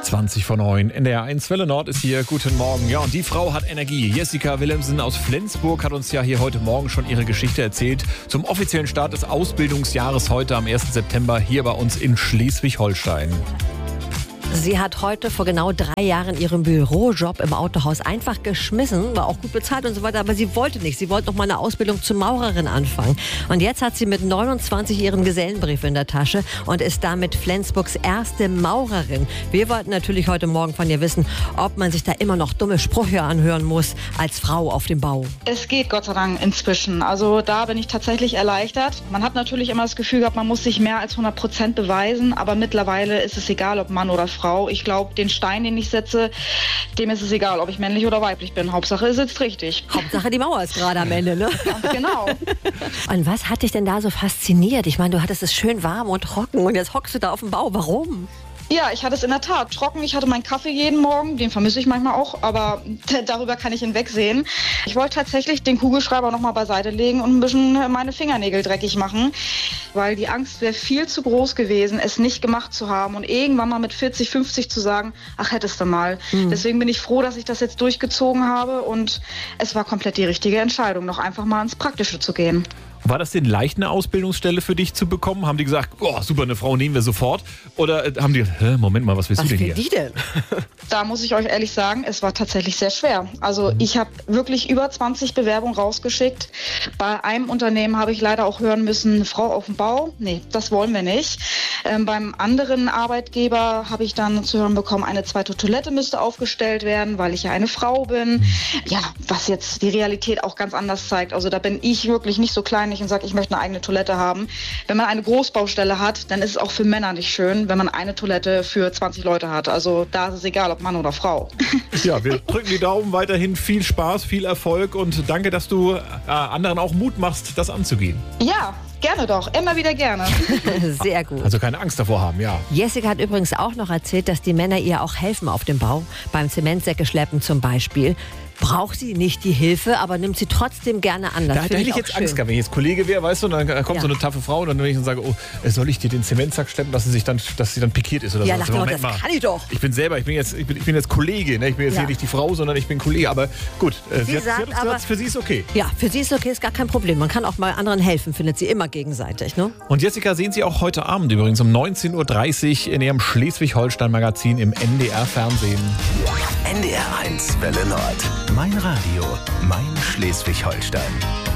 20:09. NDR 1 Welle Nord ist hier. Guten Morgen. Ja, und die Frau hat Energie. Jessica Willemsen aus Flensburg hat uns ja hier heute Morgen schon ihre Geschichte erzählt. Zum offiziellen Start des Ausbildungsjahres heute am 1. September hier bei uns in Schleswig-Holstein. Sie hat heute vor genau 3 Jahren ihren Bürojob im Autohaus einfach geschmissen, war auch gut bezahlt und so weiter, aber sie wollte nicht. Sie wollte noch mal eine Ausbildung zur Maurerin anfangen. Und jetzt hat sie mit 29 ihren Gesellenbrief in der Tasche und ist damit Flensburgs erste Maurerin. Wir wollten natürlich heute Morgen von ihr wissen, ob man sich da immer noch dumme Sprüche anhören muss als Frau auf dem Bau. Es geht Gott sei Dank inzwischen. Also da bin ich tatsächlich erleichtert. Man hat natürlich immer das Gefühl gehabt, man muss sich mehr als 100% beweisen, aber mittlerweile ist es egal, ob Mann oder Frau. Ich glaube, den Stein, den ich setze, dem ist es egal, ob ich männlich oder weiblich bin. Hauptsache, er sitzt richtig. Hauptsache, die Mauer ist gerade am Ende, ne? Ganz genau. Und was hat dich denn da so fasziniert? Ich meine, du hattest es schön warm und trocken und jetzt hockst du da auf dem Bau. Warum? Ja, ich hatte es in der Tat trocken. Ich hatte meinen Kaffee jeden Morgen, den vermisse ich manchmal auch, aber darüber kann ich hinwegsehen. Ich wollte tatsächlich den Kugelschreiber nochmal beiseite legen und ein bisschen meine Fingernägel dreckig machen, weil die Angst wäre viel zu groß gewesen, es nicht gemacht zu haben und irgendwann mal mit 40, 50 zu sagen, ach, hättest du mal. Deswegen bin ich froh, dass ich das jetzt durchgezogen habe und es war komplett die richtige Entscheidung, noch einfach mal ins Praktische zu gehen. War das denn leicht, eine Ausbildungsstelle für dich zu bekommen? Haben die gesagt, oh, super, eine Frau nehmen wir sofort? Oder haben die, Moment mal, was willst du denn hier? Was will die denn? Da muss ich euch ehrlich sagen, es war tatsächlich sehr schwer. Also ich habe wirklich über 20 Bewerbungen rausgeschickt. Bei einem Unternehmen habe ich leider auch hören müssen, eine Frau auf dem Bau, nee, das wollen wir nicht. Beim anderen Arbeitgeber habe ich dann zu hören bekommen, eine zweite Toilette müsste aufgestellt werden, weil ich ja eine Frau bin. Ja, was jetzt die Realität auch ganz anders zeigt. Also da bin ich wirklich nicht so kleinlich und sage, ich möchte eine eigene Toilette haben. Wenn man eine Großbaustelle hat, dann ist es auch für Männer nicht schön, wenn man eine Toilette für 20 Leute hat. Also da ist es egal, ob Mann oder Frau. Ja, wir drücken die Daumen, weiterhin viel Spaß, viel Erfolg und danke, dass du anderen auch Mut machst, das anzugehen. Ja, gerne doch. Immer wieder gerne. Sehr gut. Also keine Angst davor haben, ja. Jessica hat übrigens auch noch erzählt, dass die Männer ihr auch helfen auf dem Bau, beim Zementsäcke schleppen zum Beispiel. Braucht sie nicht die Hilfe, aber nimmt sie trotzdem gerne an. Das Da hätte ich jetzt schön. Angst gehabt, wenn ich jetzt Kollege wäre, weißt du, und dann kommt so eine taffe Frau und dann wenn ich dann sage, oh, soll ich dir den Zementsack schleppen, dass sie dann pikiert ist oder Ja, so. dachte Moment das mal. kann ich doch. Ich bin jetzt Kollege, ne? Ich bin jetzt hier nicht die Frau, sondern ich bin Kollege, aber gut, sie hat gesagt, für sie ist okay. Ja, für sie ist okay, ist gar kein Problem. Man kann auch mal anderen helfen, findet sie immer gegenseitig, ne? Und Jessica sehen Sie auch heute Abend übrigens um 19:30 Uhr in Ihrem Schleswig-Holstein-Magazin im NDR-Fernsehen. NDR 1 Welle Nord. Mein Radio, mein Schleswig-Holstein.